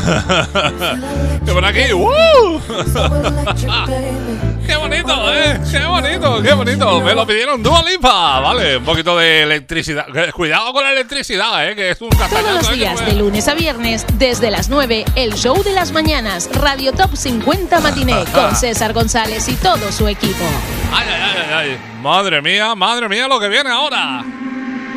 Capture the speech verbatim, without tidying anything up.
Y por aquí, ¡uh! ¡Qué bonito, eh! ¡Qué bonito, qué bonito! Me lo pidieron Dua Lipa. Vale, un poquito de electricidad. Cuidado con la electricidad, eh, que es un castañazo. Todos los días, de lunes a viernes, desde las nueve, el show de las mañanas, Radio Top cincuenta Matiné, con César González y todo su equipo. ¡Ay, ay, ay, ay! ¡Madre mía, madre mía lo que viene ahora!